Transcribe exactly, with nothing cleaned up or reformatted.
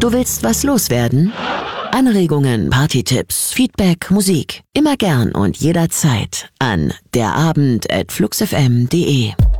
Du willst was loswerden? Anregungen, Partytipps, Feedback, Musik. Immer gern und jederzeit an derabend at fluxfm punkt de.